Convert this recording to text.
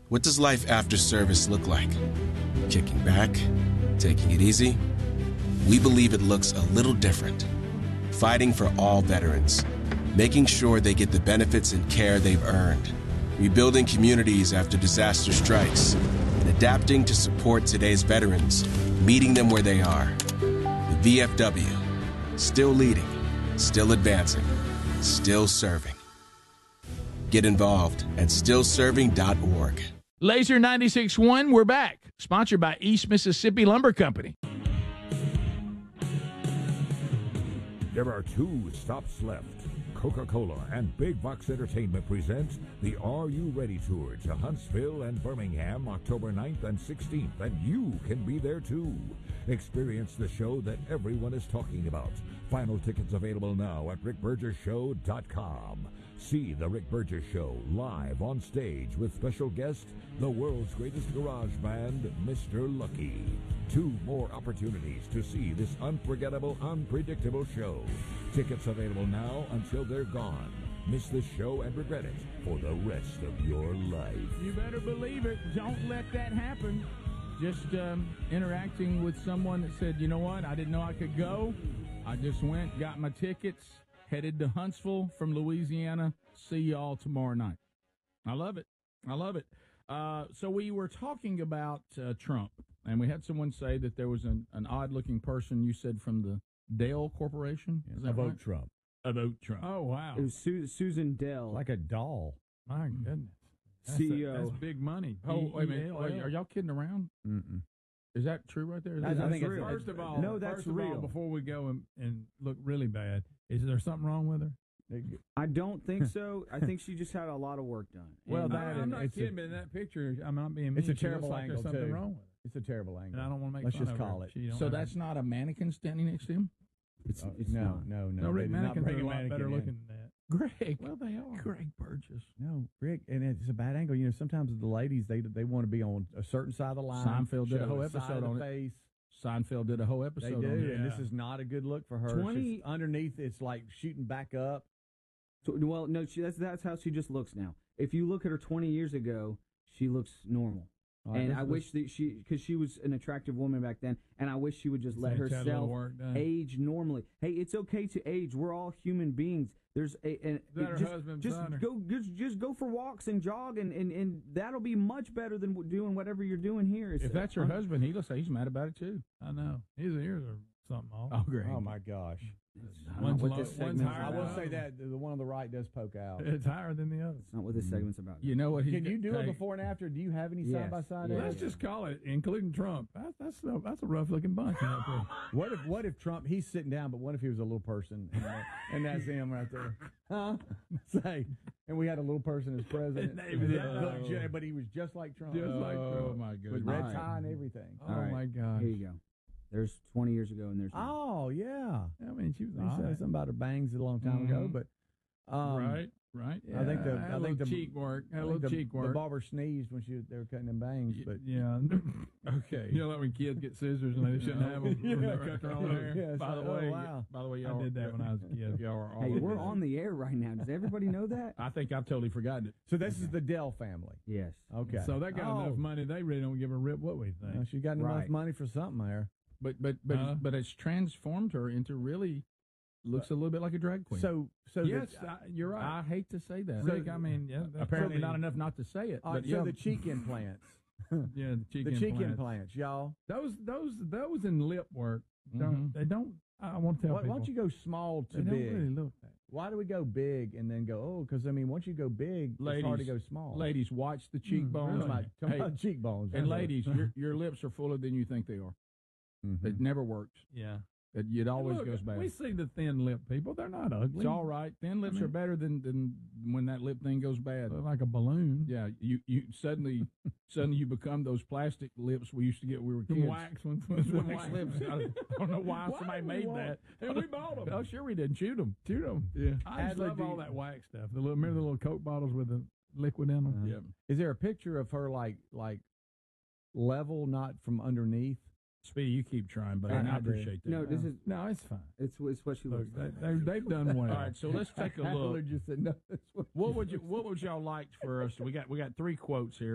What does life after service look like? Kicking back? Taking it easy? We believe it looks a little different. Fighting for all veterans. Making sure they get the benefits and care they've earned. Rebuilding communities after disaster strikes. And adapting to support today's veterans. Meeting them where they are. The VFW. Still leading. Still advancing. Still serving. Get involved at stillserving.org. Laser 96.1, we're back. Sponsored by East Mississippi Lumber Company. There are 2 stops left. Coca-Cola and Big Box Entertainment presents the Are You Ready Tour to Huntsville and Birmingham, October 9th and 16th, and you can be there too. Experience the show that everyone is talking about. Final tickets available now at rickburgesshow.com. See The Rick Burgess Show live on stage with special guest, the world's greatest garage band, Mr. Lucky. 2 more opportunities to see this unforgettable, unpredictable show. Tickets available now until they're gone. Miss this show and regret it for the rest of your life. You better believe it. Don't let that happen. Just interacting with someone that said, you know what, I didn't know I could go. I just went, got my tickets, headed to Huntsville from Louisiana. See y'all tomorrow night. I love it. I love it. So we were talking about Trump, and we had someone say that there was an odd-looking person, you said, from the Dell Corporation. Is that right? Trump. Vote Trump. Oh, wow. It was Susan Dell. Like a doll. My goodness. CEO. That's big money. Oh, wait a minute. Are y'all kidding around? Mm-mm. Is that true right there? I think it's real. First of all, no, that's real. Before we go and look really bad, is there something wrong with her? I don't think so. I think she just had a lot of work done. Well, I'm not kidding, but in that picture, I'm not being mean. It's a She looks terrible like angle, there's something too. wrong with her. It's a terrible angle. And I don't want to make Let's fun just of her. call it. She don't So have- that's not a mannequin standing next to him? It's no. No, Rick, They did not mannequins bring are a lot mannequin better in. looking than that. Greg. Well, they are. Greg Burgess. No, Rick, and it's a bad angle. You know, sometimes the ladies they want to be on a certain side of the line. Seinfeld did a show whole the side episode of on the it. face. Seinfeld did a whole They episode do, on it. and this is not a good look for her. 20 underneath, it's like shooting back up. So, well, no, that's how she just looks now. If you look at her 20 years ago, she looks normal. And I wish that because she was an attractive woman back then, and I wish she would just let herself age normally. Hey, it's okay to age. We're all human beings. There's just go for walks and jog, and that'll be much better than doing whatever you're doing here. If that's your husband, he looks like he's mad about it too. I know. His ears are something off. Oh, great. Oh my gosh! One's I will say that the one on the right does poke out. It's higher than the other. It's not what this segment's about. You know what? Can you do a before and after? Do you have any side by side? Let's just call it, including Trump. That's a rough looking bunch up there. What if Trump? He's sitting down, but what if he was a little person, and that's him right there? Huh? Say, and we had a little person as president, but he was just like Trump. Just like Trump. Oh my goodness! With red All right. tie and everything. Oh my gosh. Here you go. There's 20 years ago, and there's Oh yeah. I mean, she was He all said right. something about her bangs a long time ago, but Right. I think the cheek work. Had a I little think cheek the work. barber sneezed when they were cutting them bangs, but Yeah. Okay. You know, like when kids get scissors and they shouldn't have them when they cut their own hair. Yeah, it's By the like, way, oh, wow. I did that when I was a kid. Y'all are all Hey, we're on the air right now. Does everybody know that? I think I've totally forgotten it. so this is the Dell family. Yes. Okay. So they got enough money. They really don't give a rip what we think. Well, she got enough Right. money for something there. But it's transformed her into really looks a little bit like a drag queen. So Yes, you're right. I hate to say that. Rick, I mean, yeah, that's Apparently probably not enough not to say it. all But right, yeah, so the cheek implants. Yeah, the cheek The implants. cheek implants, y'all. Those in lip work. Mhm. They don't. I want to tell Why people. don't you go small to they don't big? really look that. Why do we go big and then go, because, I mean, once you go big, it's hard to go small. ladies, watch the cheekbones. really? Talking Hey, about cheekbones. and ladies, your lips are fuller than you think they are. Mhm. It never works. Yeah. It always Look, goes bad. We see the thin lip people. They're not ugly. It's all right. Thin lips are better than when that lip thing goes bad. They're like a balloon. Yeah, you suddenly you become those plastic lips we used to get when we were Some kids. wax ones. Wax lips. I don't know why somebody did we made want- that. And we bought them. Oh, sure we did. Chewed them. Shoot them. Yeah. I just Adler, love do all you- that wax stuff. Remember the little Coke bottles with the liquid in them? Yeah. Is there a picture of her, like level, not from underneath? Speedy, you keep trying, but I I do. appreciate that. No, this is No, it's fine. it's what she looks Look, like. they've done well. All right, so let's take a Adler look. just said, no, that's what What would y'all like for us? We got 3 quotes here.